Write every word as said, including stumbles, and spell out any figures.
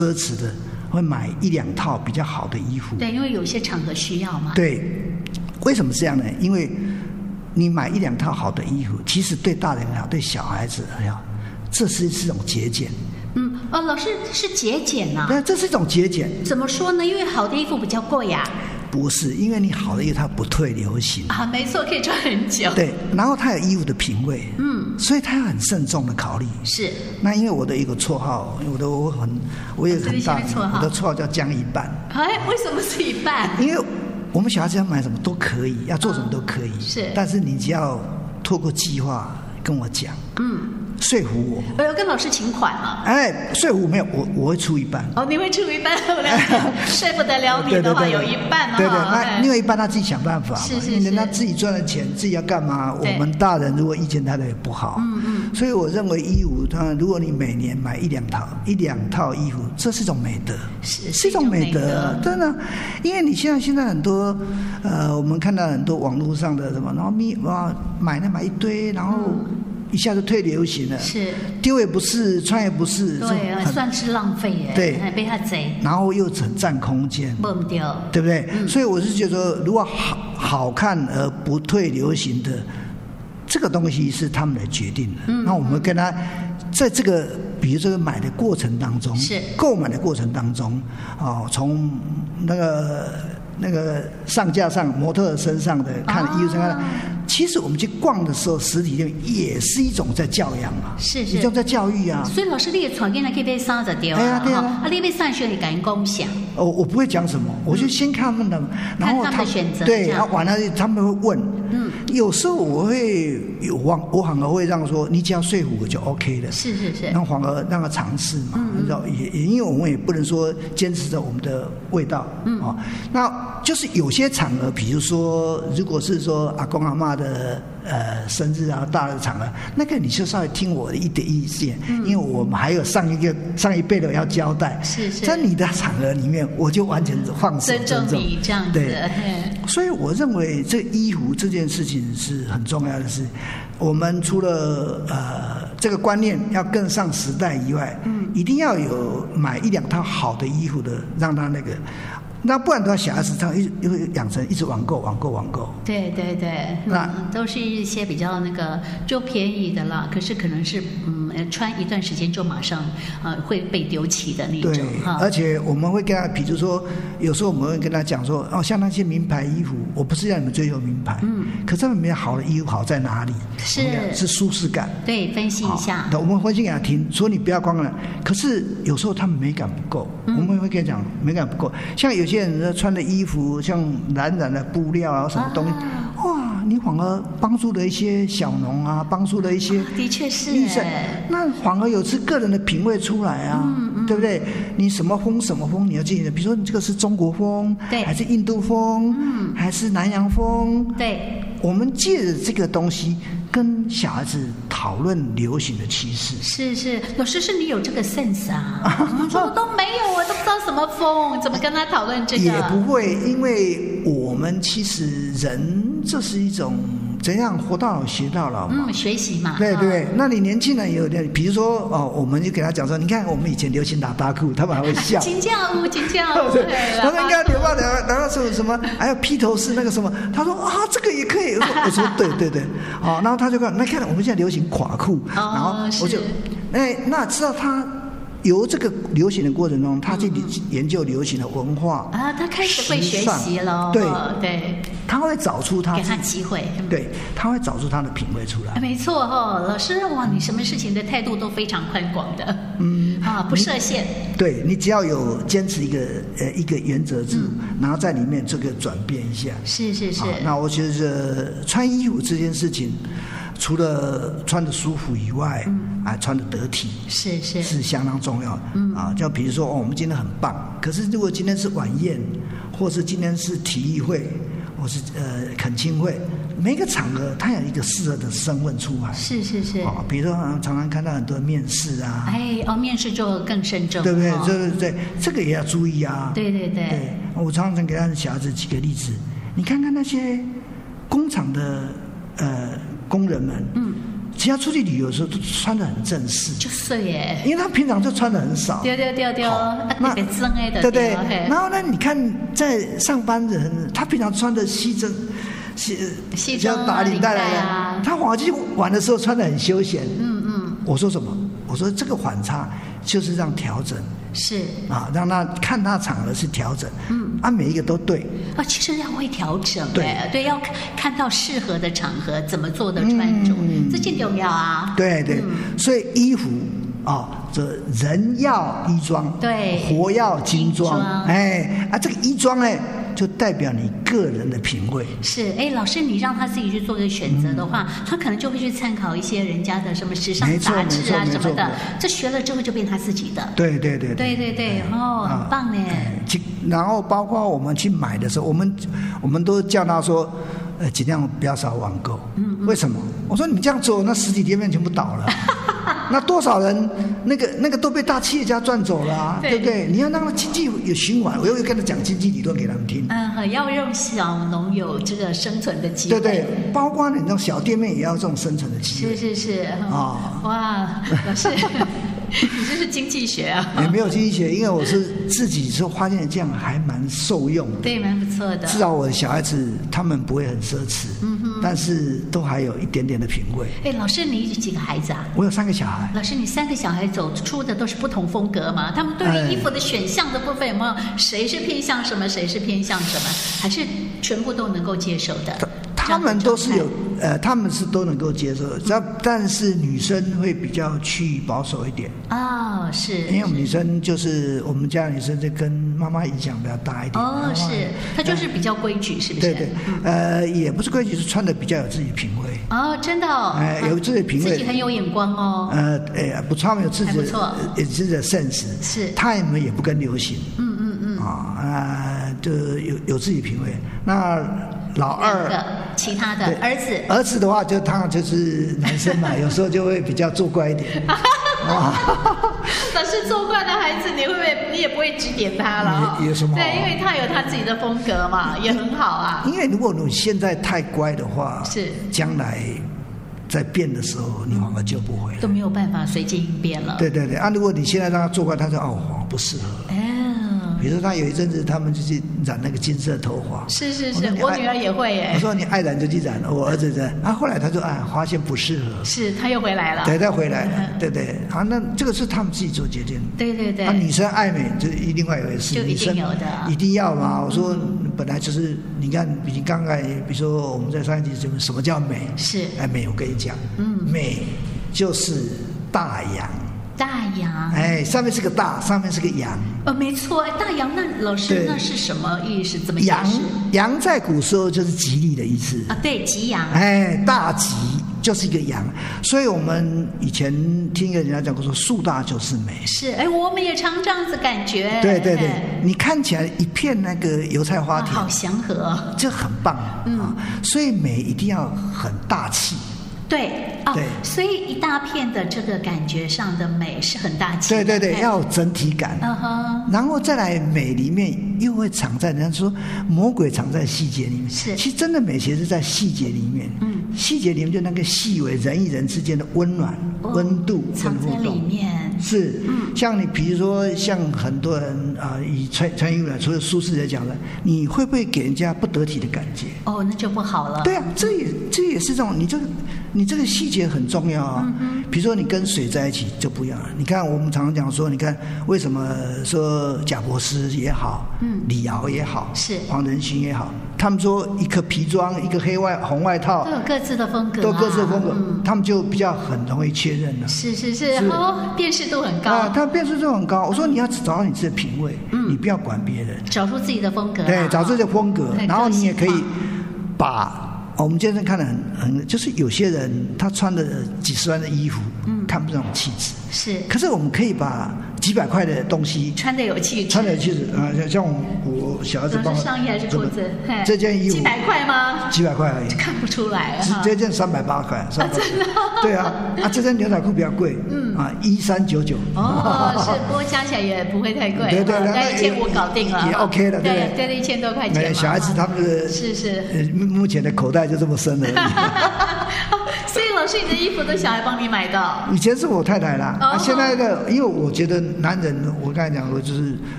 奢侈的会买一两套比较好的衣服。 对，因为有些场合需要嘛。 对，为什么这样呢？因为你买一两套好的衣服，其实对大人也好，对小孩子也好，这是是一种节俭。 嗯，哦，老师是节俭呐、啊？ 对，这是一种节俭。 怎么说呢？因为好的衣服比较贵呀、啊。 不是，因为你好的衣服它不退流行啊，没错，可以穿很久。 对，然后它有衣服的品味， 嗯， 所以它要很慎重的考虑。 是。我那因为我的一个绰号，我的我很我也很大，我的绰号叫江一半。 哎，为什么是一半？ 因为我们小孩子要买什么都可以，要做什么都可以， 嗯、是。 但是你只要透过计划跟我讲， 嗯。 说服我， 我要跟老师请款啊！ 哎，说服没有，我我会出一半。 哦，你会出一半，我了解。说服得了你的话，有一半啊。 对对，那另外一半他自己想办法嘛。 是是是。 人家自己赚的钱，自己要干嘛？我们大人如果意见他的也不好。 嗯嗯。 所以我认为衣服，当然，如果你每年买一两套一两套衣服，这是一种美德， 是是一种美德，真的。因为你现在现在很多呃，我们看到很多网络上的什么，然后咪哇买那买一堆，然后。一下就退流行了， 是丢也不是，穿也不是， 对，算是浪费耶， 对， 被他贼， 然后又很占空间， 不丢， 对不对？ 嗯、 所以我是觉得，如果好好看而不退流行的这个东西是他们来决定的，嗯，那我们跟他在这个比如这个买的过程当中， 是购买的过程当中，哦，从那个。那个上架上模特身上的看衣服上看，其实我们去逛的时候，实体店也是一种在教养嘛， 是是， 一种在教育啊。 所以老师，你的传给来可以被三十丢啊， 哎呀对啊， 啊，你被上学你敢共享？ 哦，我不会讲什么，我就先看他们的，然后他们的选择， 对，然后完了他们会问， 嗯， 有时候我会有往，我反而会让说，你只要说服我就 OK 了， 是是是， 然后反而让他尝试嘛，你知道，也也因为我们也不能说坚持着我们的味道，嗯啊，那。就是有些场合，比如说，如果是说阿公阿嬷的呃生日啊，大的场合，那个你就稍微听我的一点意见，嗯、因为我们还有上一个上一辈的要交代。 是是。 在你的场合里面，我就完全放手尊重你这样子。 对。所以我认为这衣服这件事情是很重要的事。我们除了呃这个观念要跟上时代以外，嗯，一定要有买一两套好的衣服的，让他那个。那不然的话，小孩子他一又养成一直网购、网购、网购。 对对对，那、嗯、都是一些比较那个就便宜的啦。可是可能是嗯穿一段时间就马上呃会被丢弃的那种。 对，而且我们会跟他，比如说有时候我们会跟他讲说，哦，像那些名牌衣服，我不是让你们追求名牌，嗯，可是他们没有好的衣服好在哪里？ 是是舒适感。 对，分析一下。 我们分析给他听，说你不要光了。可是有时候他们美感不够，嗯、我们会跟他讲美感不够，像有。有些人穿的衣服像染染的布料啊，什么东西，啊、哇，你反而帮助了一些小农啊，帮助了一些， 的确是， 那反而有是个人的品味出来啊，嗯嗯、对不对？你什么风什么风你要记得，比如说你这个是中国风， 对， 还是印度风，嗯，还是南洋风， 对， 我们借着这个东西。跟小孩子讨论流行的趋势， 是是，老师是你有这个 sense 啊？我们说都没有，我都不知道什么风，怎么跟他讨论这个？ 也不会，因为我们其实人这是一种怎样活到老学到老嘛， 嗯，学习嘛。 对对，那你年轻人也有点，比如说哦，我们就给他讲说，你看我们以前流行喇叭裤，他们还会笑， 金架舞，金架舞， 他们应该留到留然后什么什么，还有披头士那个什么，他说啊，这个也可以，我说对对对，好，然后他就看，那看我们现在流行垮裤， 哦、 然后我就，哎，那知道他由这个流行的过程中，他去研究流行的文化啊，他开始会学习了， 对对， 他会找出他给他机会， 对，他会找出他的品味出来。 没错哈、哦，老师哇，你什么事情的态度都非常宽广的，嗯啊，不设限。 对你只要有坚持一个呃一个原则住，嗯、然后在里面这个转变一下。 是是是。 那我觉得穿衣服这件事情。除了穿得舒服以外，嗯、啊，穿得得体是是是相当重要的。嗯啊，就比如说哦，我们今天很棒，可是如果今天是晚宴，或是今天是体育会，或是呃恳亲会，每个场合它有一个适合的身份出来。 是是是。 哦，比如说常常看到很多面试啊， 哎哦，面试就更慎重， 对不对？ 哦、 对对对，这个也要注意啊。 对对对。 对，我常常给他的小孩子举个例子，你看看那些工厂的呃。工人们，嗯， 其他出去旅游的时候都穿得很正式， 就是耶， 因为他平常就穿得很少。 对对对对， 那别真哎的， 对对。然后呢，你看在上班人，他平常穿的西装。西西装打领带来的， 啊、 他滑稽玩的时候穿得很休闲。 嗯嗯。 我说什么？我说这个反差就是让调整。 是。啊， 让他看他场合是调整。嗯。啊，每一个都对。 啊，其实要会调整。 对对，要看到适合的场合怎么做的穿着，嗯、这件重要啊。 对对，嗯、所以衣服啊，这、哦、人要衣装， 对， 活要精装。 精装哎啊，这个衣装呢？就代表你个人的品味是，哎，老师，你让他自己去做个选择的话，嗯、他可能就会去参考一些人家的什么时尚杂志啊什么的，这学了之后就变他自己的。 对对对对对对，哦，很棒呢。 然后包括我们去买的时候，我们我们都叫他说，呃，尽量不要少网购。嗯嗯。为什么？我说你这样做，那实体店面全部倒了。那多少人那个那个都被大企业家赚走了、啊， 对, 对不对？你要让他经济有循环，我又跟他讲经济理论给他们听。 嗯，要让小农有这个生存的机会。 对对，包括你那种小店面也要这种生存的机会。 是是是。啊、哦，哇，老师。你这是经济学啊？ 也没有经济学，因为我是自己说发现这样还蛮受用的。 对，蛮不错的。 至少我的小孩子他们不会很奢侈，嗯哼，但是都还有一点点的品味。 哎，老师，你几个孩子啊？ 我有三个小孩。 老师，你三个小孩走出的都是不同风格吗？他们对于衣服的选项的部分有没有谁是偏向什么，谁是偏向什么，还是全部都能够接受的？ 他们都是有，呃，他们是都能够接受的，但但是女生会比较趋于保守一点。 哦，是。 因为我们女生就是我们家女生就跟妈妈影响比较大一点。 哦，是，她就是比较规矩，是不是？ 对对，呃，也不是规矩，是穿的比较有自己品味。 哦，真的哦。 哎，有自己品味， 自己很有眼光哦。 呃，哎，不穿有自己的， 不错， 有自己的 sense。 是。 他们也不跟流行。 嗯嗯嗯。 啊啊，就有有自己品味。那。老二， 其他的儿子， 儿子的话就他就是男生嘛，有时候就会比较作怪一点。哇， 老师作怪的孩子，你会不会你也不会指点他了？ 有什么好？ 对，因为他有他自己的风格嘛，也很好啊。 因为如果你现在太乖的话， 是将来在变的时候，你反而救不回来， 都没有办法随机应变了。 对对对，啊，如果你现在让他作怪，他说哦不适合。 哎。 比如说他有一阵子，他们就去染那个金色头发。 是是是，我, 我女儿也会耶。 我说你爱染就去染，我儿子染。啊，后来他说啊，发现不适合。 是，他又回来了。 对，他回来了，嗯、对对。好，那这个是他们自己做决定。 对对对。 啊，女生爱美就另外一回事， 就一定有的， 一定要嘛。我说本来就是，你看，你刚才比如说我们在上一集什么什么叫美？ 是。 哎，美，我跟你讲，嗯，美就是大洋。 大洋， 哎，上面是个大，上面是个洋。 呃，没错，大洋，那老师那是什么意思？怎么洋？洋在古时候就是吉利的意思啊，对，吉洋。 哎，大吉就是一个洋，所以我们以前听人家讲过说，树大就是美。 是，哎，我们也常这样子感觉。 对对对，你看起来一片那个油菜花田， 好祥和， 这很棒。嗯、啊，所以美一定要很大气。 对哦，所以一大片的这个感觉上的美是很大气的。 对对对，要有整体感。 嗯哼， 然后再来美里面又会藏在，人家说魔鬼藏在细节里面。 是， 其实真的美其实是在细节里面。嗯，细节里面就那个细微人与人之间的温暖、哦、温度藏在里面。 是，嗯，像你比如说像很多人啊、呃，以穿穿衣服来，除了舒适来讲的，你会不会给人家不得体的感觉？ 哦，那就不好了。 对啊，这也这也是这种你这个。你这个细节很重要啊，嗯、比如说你跟水在一起就不一样了。你看我们常常讲说，你看为什么说贾伯斯也好，嗯，李敖也好， 是黄仁勋也好，他们说一个皮装，一个黑外红外套， 都有各自的风格、啊， 都有各自的风格，嗯、他们就比较很容易确认了。 是是是，然后辨识度很高啊，他辨识度很高。我说你要找到你自己的品味，嗯，你不要管别人， 找出自己的风格、啊， 对，找出自己的风格，然后你也可以把。我们今天看得很很，就是有些人他穿的几十万的衣服，嗯，看不上气质。 是。 可是我们可以把几百块的东西穿得有气质， 穿得有气质啊！像像我小孩子帮我， 是上衣还是裤子？ 这件衣服几百块吗？ 几百块而已， 看不出来啊。这件三百八块， 啊，真的？ 对啊，啊，这件牛仔裤比较贵，嗯啊，一三九九。 哦，是，不过加起来也不会太贵， 对对， 那一千五搞定了， 也 OK 了，对对对，一千多块钱。 小孩子他们的是是， 目前的口袋就这么深了。 所以老师， 是你的衣服都小孩帮你买的？ 以前是我太太啦， 哦啊、现在的因为我觉得男人，我刚才讲过，就是